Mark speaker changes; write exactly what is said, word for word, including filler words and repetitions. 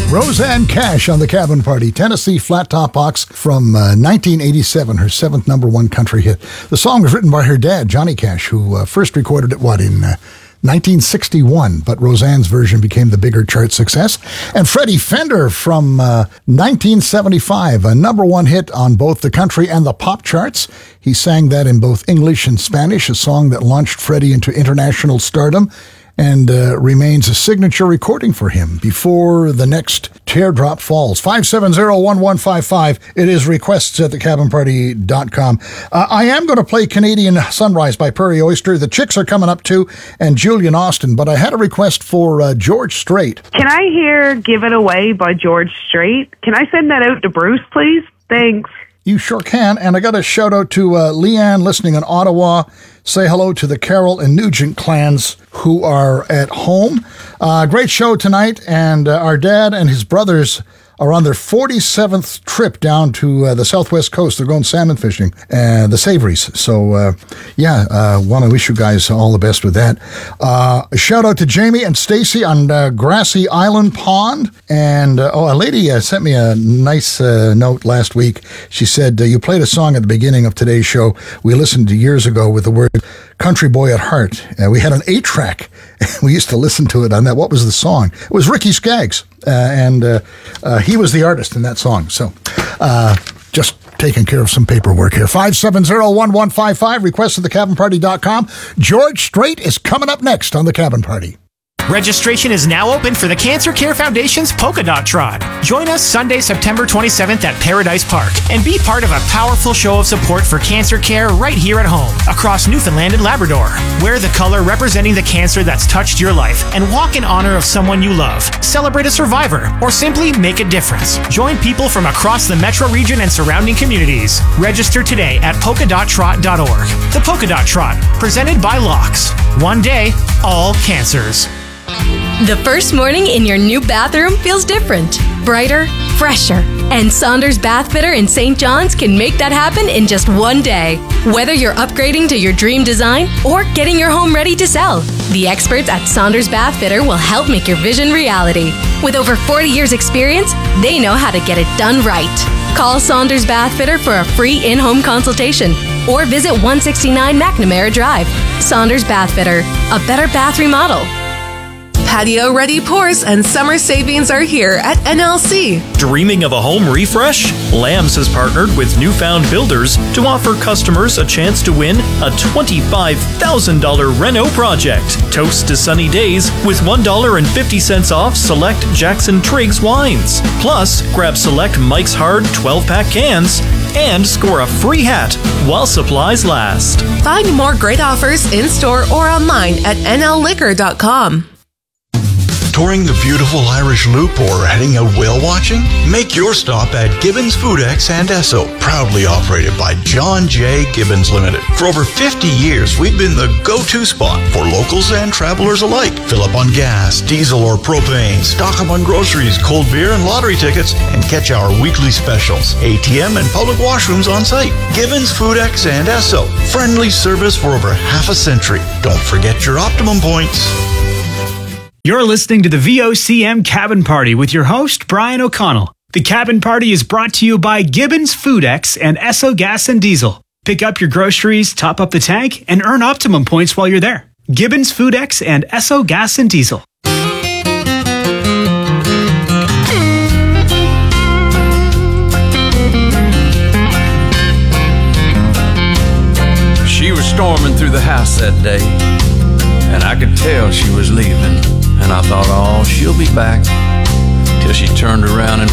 Speaker 1: Rosanne Cash on the Cabin Party, Tennessee Flat Top Box from uh, nineteen eighty-seven, her seventh number one country hit. The song was written by her dad, Johnny Cash, who uh, first recorded it, what, in uh, nineteen sixty-one, but Rosanne's version became the bigger chart success. And Freddie Fender from uh, nineteen seventy-five, a number one hit on both the country and the pop charts. He sang that in both English and Spanish, a song that launched Freddie into international stardom and uh, remains a signature recording for him before the next teardrop falls. five seven zero, one one five five. It is requests at the cabin party dot com. Uh, I am going to play Canadian Sunrise by Prairie Oyster. The Chicks are coming up too, and Julian Austin, but I had a request for uh, George Strait.
Speaker 2: Can I hear Give It Away by George Strait? Can I send that out to Bruce, please? Thanks.
Speaker 1: You sure can. And I got a shout out to uh, Leanne listening in Ottawa. Say hello to the Carroll and Nugent clans who are at home. Uh, great show tonight. And uh, our dad and his brothers are on their forty-seventh trip down to uh, the southwest coast. They're going salmon fishing, uh, the Savories. So, uh, yeah, uh, want to wish you guys all the best with that. Uh, a shout out to Jamie and Stacy on uh, Grassy Island Pond. And, uh, oh, a lady uh, sent me a nice uh, note last week. She said, uh, you played a song at the beginning of today's show we listened to years ago with the word Country Boy at Heart. Uh, we had an eight track. We used to listen to it on that. What was the song? It was Ricky Skaggs. Uh, and uh, uh, he was the artist in that song. So uh, just taking care of some paperwork here. five seven zero, one one five five, request at the cabin party dot com. George Strait is coming up next on The Cabin Party.
Speaker 3: Registration is now open for the Cancer Care Foundation's Polka Dot Trot. Join us Sunday, September twenty-seventh at Paradise Park and be part of a powerful show of support for cancer care right here at home across Newfoundland and Labrador. Wear the color representing the cancer that's touched your life and walk in honor of someone you love. Celebrate a survivor or simply make a difference. Join people from across the metro region and surrounding communities. Register today at polka dot trot dot org. The Polka Dot Trot, presented by Locks. One day, all cancers.
Speaker 4: The first morning in your new bathroom feels different, brighter, fresher. And Saunders Bath Fitter in Saint John's can make that happen in just one day. Whether you're upgrading to your dream design or getting your home ready to sell, the experts at Saunders Bath Fitter will help make your vision reality. With over forty years experience, they know how to get it done right. Call Saunders Bath Fitter for a free in-home consultation or visit one sixty-nine McNamara Drive. Saunders Bath Fitter, a better bath remodel.
Speaker 5: Patio-ready pours and summer savings are here at N L C.
Speaker 6: Dreaming of a home refresh? Lambs has partnered with Newfound Builders to offer customers a chance to win a twenty-five thousand dollars reno project. Toast to sunny days with one dollar and fifty cents off select Jackson Triggs wines. Plus, grab select Mike's Hard twelve-pack cans and score a free hat while supplies last.
Speaker 5: Find more great offers in-store or online at N L liquor dot com.
Speaker 7: Touring the beautiful Irish Loop or heading out whale watching? Make your stop at Gibbons Foodex and Esso, proudly operated by John J. Gibbons Limited. For over fifty years, we've been the go-to spot for locals and travelers alike. Fill up on gas, diesel, or propane, stock up on groceries, cold beer, and lottery tickets, and catch our weekly specials. A T M and public washrooms on site. Gibbons Foodex and Esso. Friendly service for over half a century. Don't forget your Optimum points.
Speaker 8: You're listening to the V O C M Cabin Party with your host, Brian O'Connell. The Cabin Party is brought to you by Gibbons Foodex and Esso Gas and Diesel. Pick up your groceries, top up the tank, and earn Optimum points while you're there. Gibbons Foodex and Esso Gas and Diesel.
Speaker 9: She was storming through the house that day, and I could tell she was leaving. And I thought, oh, she'll be back, till she turned around and